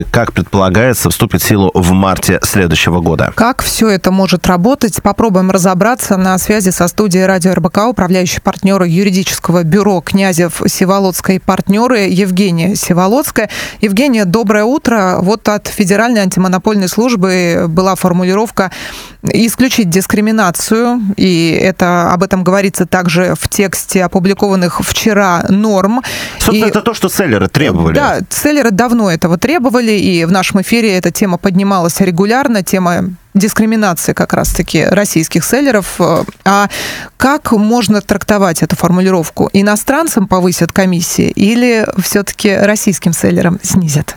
как предполагается, вступит в силу в марте следующего года. Как все это может работать? Попробуем разобраться. На связи со студией радио РБК управляющий партнер юридического бюро «Князев Всеволодская» и партнеры Евгения Всеволодская. Евгения, доброе утро. Вот от Федеральной антимонопольной службы была формулировка «исключить дискриминацию», и об этом говорится также в тексте опубликованных вчера норм. Собственно, это то, что селлеры требовали. Да, селлеры давно этого требовали, и в нашем эфире эта тема поднималась регулярно, тема дискриминации как раз-таки российских селлеров. А как можно трактовать эту формулировку? Иностранцам повысят комиссии или все-таки российским селлерам снизят?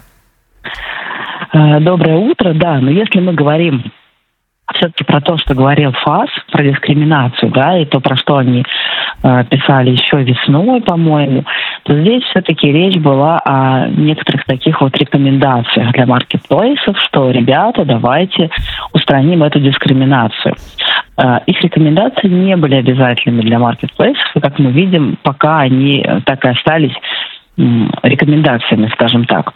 Доброе утро, да. Но если мы говорим все-таки про то, что говорил ФАС, про дискриминацию, да, и то, про что они писали еще весной, по-моему, то здесь все-таки речь была о некоторых таких вот рекомендациях для маркетплейсов, что, ребята, давайте устраним эту дискриминацию. Их рекомендации не были обязательными для маркетплейсов, и, как мы видим, пока они так и остались рекомендациями, скажем так.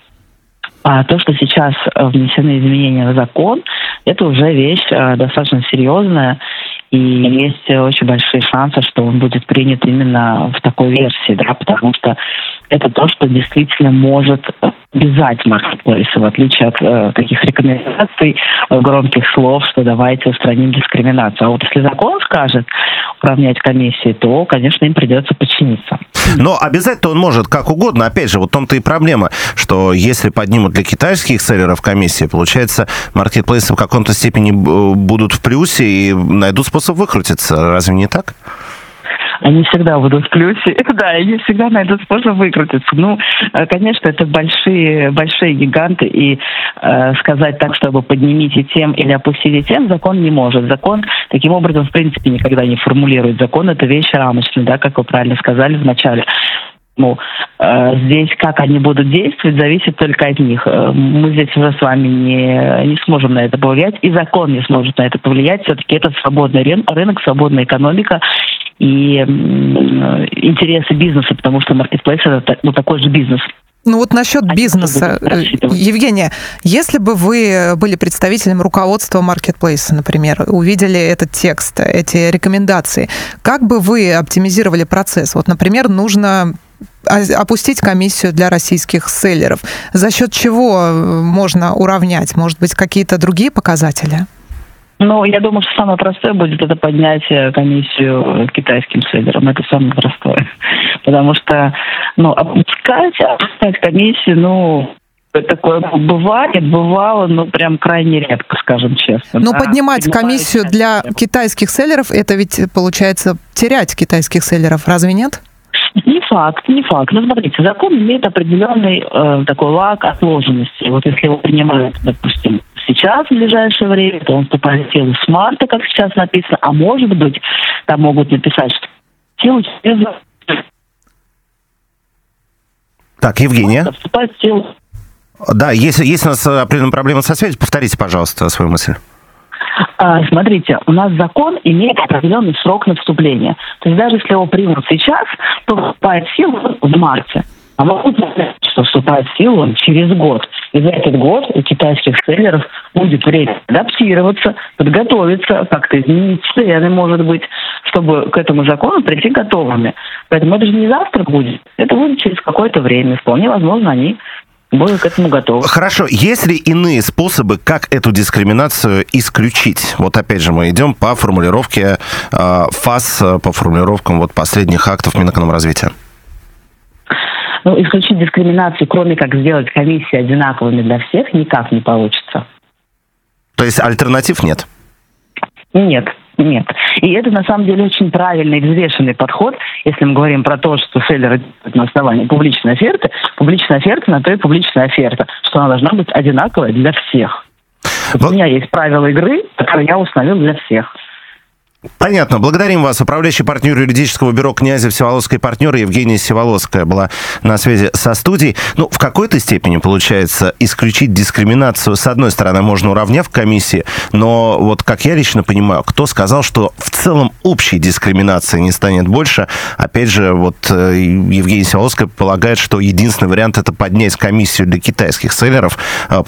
А то, что сейчас внесены изменения в закон, это уже вещь достаточно серьезная, и есть очень большие шансы, что он будет принят именно в такой версии, да, потому что это то, что действительно может обязать маркетплейсы, в отличие от таких рекомендаций, громких слов, что давайте устраним дискриминацию. А вот если закон скажет уравнять комиссии, то, конечно, им придется подчиниться. Но обязать-то он может как угодно. Опять же, вот в том-то и проблема, что если поднимут для китайских селлеров комиссии, получается, маркетплейсы в каком-то степени будут в плюсе и найдут способ выкрутиться. Разве не так? Они всегда будут в плюсе, да, они всегда найдут способ выкрутиться. Ну, конечно, это большие гиганты, и сказать так, чтобы поднимите тем или опустите тем, закон не может. Закон таким образом, в принципе, никогда не формулирует. Закон — это вещь рамочная, да, как вы правильно сказали в начале. Ну, здесь как они будут действовать, зависит только от них. Мы здесь уже с вами не сможем на это повлиять, и закон не сможет на это повлиять. Все-таки это свободный рынок, свободная экономика и интересы бизнеса, потому что маркетплейс — это такой же бизнес. Ну вот насчет бизнеса. Евгения, если бы вы были представителем руководства маркетплейса, например, увидели этот текст, эти рекомендации, как бы вы оптимизировали процесс? Вот, например, нужно опустить комиссию для российских селлеров. За счет чего можно уравнять? Может быть, какие-то другие показатели? Ну, я думаю, что самое простое будет это поднять комиссию китайским селлерам. Это самое простое. Потому что, опускать комиссию, такое бывало, прям крайне редко, скажем честно. Но поднимать комиссию для китайских селлеров, это ведь, получается, терять китайских селлеров, разве нет? Не факт. Ну, смотрите, закон имеет определенный такой лаг отложенности. Вот если его принимают, допустим, сейчас, в ближайшее время, то он вступает в силу с марта, как сейчас написано, а может быть, там могут написать, что в силу через... Так, Евгения. Вступает в силу. Да, есть у нас определенная проблема со связью. Повторите, пожалуйста, свою мысль. Смотрите, у нас закон имеет определенный срок на вступление. То есть даже если его примут сейчас, то вступает в силу в марте. А могут сказать, что вступает в силу он через год. И за этот год у китайских селлеров будет время адаптироваться, подготовиться, как-то изменить цены, может быть, чтобы к этому закону прийти готовыми. Поэтому это же не завтра будет, это будет через какое-то время. Вполне возможно, они будут к этому готовы. Хорошо. Есть ли иные способы, как эту дискриминацию исключить? Вот опять же мы идем по формулировке ФАС, по формулировкам последних актов Минэкономразвития. Исключить дискриминацию, кроме как сделать комиссии одинаковыми для всех, никак не получится. То есть альтернатив нет? Нет. И это, на самом деле, очень правильный, взвешенный подход, если мы говорим про то, что селлеры на основании публичной оферты. Публичная оферта на то и публичная оферта, что она должна быть одинаковая для всех. У меня есть правила игры, которые я установил для всех. Понятно. Благодарим вас. Управляющий партнер юридического бюро «Князев Всеволожская партнеры» Евгения Всеволожская была на связи со студией. Ну, в какой-то степени, получается, исключить дискриминацию, с одной стороны, можно, уравняв комиссии, но вот, как я лично понимаю, кто сказал, что в целом общей дискриминации не станет больше? Опять же, вот Евгения Всеволожская полагает, что единственный вариант — это поднять комиссию для китайских селлеров,